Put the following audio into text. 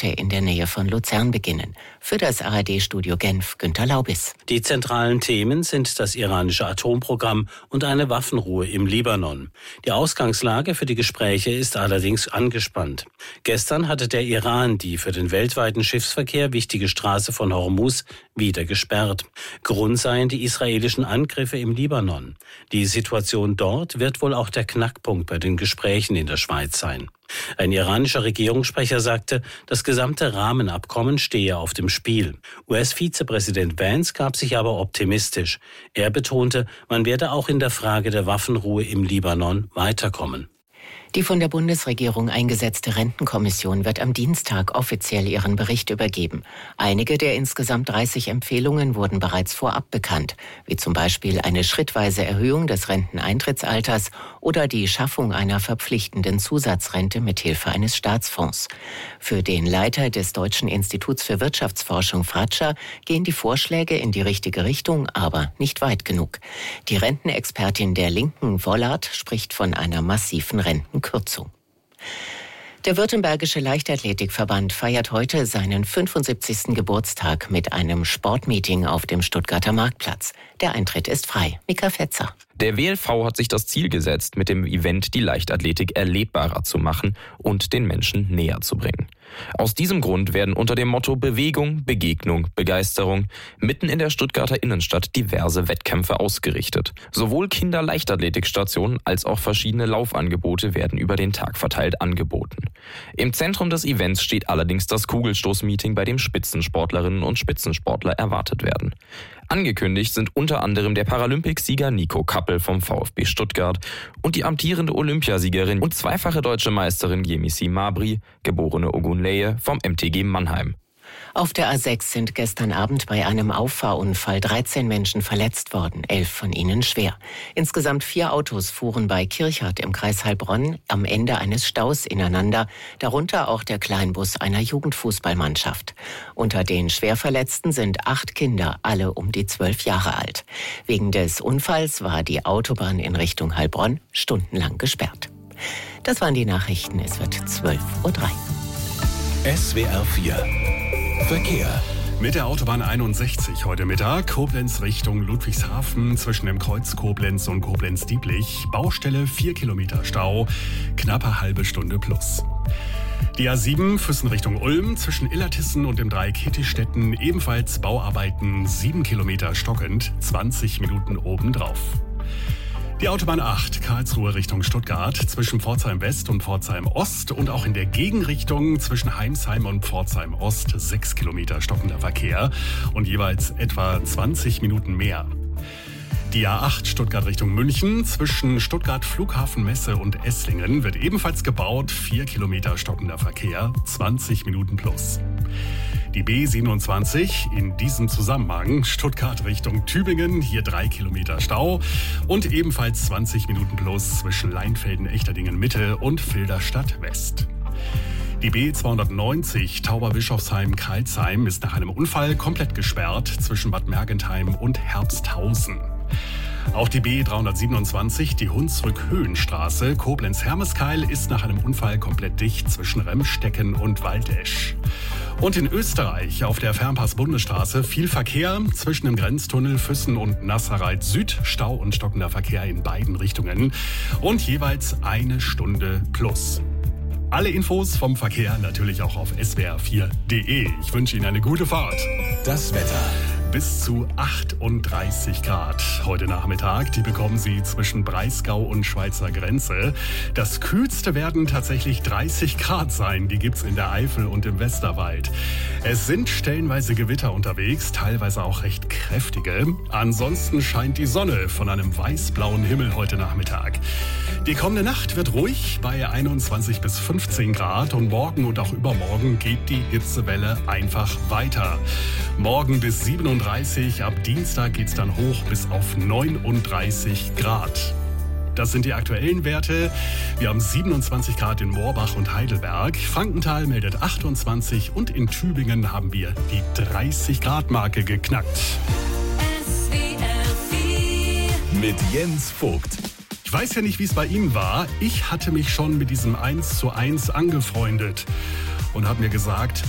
heute in der Nähe von Luzern beginnen. Für das ARD-Studio Genf, Günter Laubis. Die zentralen Themen sind das iranische Atomprogramm und eine Waffenruhe im Libanon. Die Ausgangslage für die Gespräche ist allerdings angespannt. Gestern hatte der Iran die für den weltweiten Schiffsverkehr wichtige Straße von Hormuz wieder gesperrt. Grund seien die israelischen Angriffe im Libanon. Die Situation dort wird wohl auch der Knackpunkt bei den Gesprächen in der Schweiz sein. Ein iranischer Regierungssprecher sagte, das gesamte Rahmenabkommen stehe auf dem Spiel. US-Vizepräsident Vance gab sich aber optimistisch. Er betonte, man werde auch in der Frage der Waffenruhe im Libanon weiterkommen. Die von der Bundesregierung eingesetzte Rentenkommission wird am Dienstag offiziell ihren Bericht übergeben. Einige der insgesamt 30 Empfehlungen wurden bereits vorab bekannt, wie zum Beispiel eine schrittweise Erhöhung des Renteneintrittsalters oder die Schaffung einer verpflichtenden Zusatzrente mithilfe eines Staatsfonds. Für den Leiter des Deutschen Instituts für Wirtschaftsforschung Fratscher gehen die Vorschläge in die richtige Richtung, aber nicht weit genug. Die Rentenexpertin der Linken, Wollard, spricht von einer massiven Rentenkürzung. Der Württembergische Leichtathletikverband feiert heute seinen 75. Geburtstag mit einem Sportmeeting auf dem Stuttgarter Marktplatz. Der Eintritt ist frei. Mika Fetzer. Der WLV hat sich das Ziel gesetzt, mit dem Event die Leichtathletik erlebbarer zu machen und den Menschen näher zu bringen. Aus diesem Grund werden unter dem Motto Bewegung, Begegnung, Begeisterung mitten in der Stuttgarter Innenstadt diverse Wettkämpfe ausgerichtet. Sowohl Kinder-Leichtathletikstationen als auch verschiedene Laufangebote werden über den Tag verteilt angeboten. Im Zentrum des Events steht allerdings das Kugelstoß-Meeting, bei dem Spitzensportlerinnen und Spitzensportler erwartet werden. Angekündigt sind unter anderem der Paralympicsieger Nico Kappel vom VfB Stuttgart und die amtierende Olympiasiegerin und zweifache deutsche Meisterin Yemisi Mabry, geborene Ogunleye, vom MTG Mannheim. Auf der A6 sind gestern Abend bei einem Auffahrunfall 13 Menschen verletzt worden, 11 von ihnen schwer. Insgesamt 4 Autos fuhren bei Kirchhardt im Kreis Heilbronn am Ende eines Staus ineinander, darunter auch der Kleinbus einer Jugendfußballmannschaft. Unter den Schwerverletzten sind 8 Kinder, alle um die 12 Jahre alt. Wegen des Unfalls war die Autobahn in Richtung Heilbronn stundenlang gesperrt. Das waren die Nachrichten, es wird 12:03 Uhr. SWR 4 Verkehr. Mit der Autobahn 61 heute Mittag, Koblenz Richtung Ludwigshafen zwischen dem Kreuz Koblenz und Koblenz-Dieblich. Baustelle 4 Kilometer Stau, knappe halbe Stunde plus. Die A7 Füssen Richtung Ulm zwischen Illertissen und dem Dreieck Hittistetten ebenfalls Bauarbeiten 7 Kilometer stockend, 20 Minuten obendrauf. Die Autobahn 8, Karlsruhe Richtung Stuttgart, zwischen Pforzheim West und Pforzheim Ost und auch in der Gegenrichtung zwischen Heimsheim und Pforzheim Ost 6 Kilometer stockender Verkehr und jeweils etwa 20 Minuten mehr. Die A8 Stuttgart Richtung München zwischen Stuttgart Flughafenmesse und Esslingen wird ebenfalls gebaut, 4 Kilometer stockender Verkehr, 20 Minuten plus. Die B27 in diesem Zusammenhang Stuttgart Richtung Tübingen, hier 3 Kilometer Stau und ebenfalls 20 Minuten plus zwischen Leinfelden-Echterdingen Mitte und Filderstadt West. Die B290 Tauberbischofsheim-Karlsheim ist nach einem Unfall komplett gesperrt zwischen Bad Mergentheim und Herbsthausen. Auch die B327, die Hunsrück-Höhenstraße, Koblenz-Hermeskeil, ist nach einem Unfall komplett dicht zwischen Remstecken und Waldesch. Und in Österreich auf der Fernpass-Bundesstraße viel Verkehr zwischen dem Grenztunnel Füssen und Nasserreit Süd, Stau und stockender Verkehr in beiden Richtungen und jeweils 1 Stunde plus. Alle Infos vom Verkehr natürlich auch auf swr4.de. Ich wünsche Ihnen eine gute Fahrt. Das Wetter. Bis zu 38 Grad heute Nachmittag. Die bekommen Sie zwischen Breisgau und Schweizer Grenze. Das kühlste werden tatsächlich 30 Grad sein. Die gibt's in der Eifel und im Westerwald. Es sind stellenweise Gewitter unterwegs, teilweise auch recht kräftige. Ansonsten scheint die Sonne von einem weiß-blauen Himmel heute Nachmittag. Die kommende Nacht wird ruhig bei 21 bis 15 Grad und morgen und auch übermorgen geht die Hitzewelle einfach weiter. Morgen bis 37, ab Dienstag geht's dann hoch bis auf 39 Grad. Das sind die aktuellen Werte. Wir haben 27 Grad in Moorbach und Heidelberg. Frankenthal meldet 28 und in Tübingen haben wir die 30-Grad-Marke geknackt. Mit Jens Vogt. Ich weiß ja nicht, wie es bei Ihnen war. Ich hatte mich schon mit diesem 1:1 angefreundet und habe mir gesagt,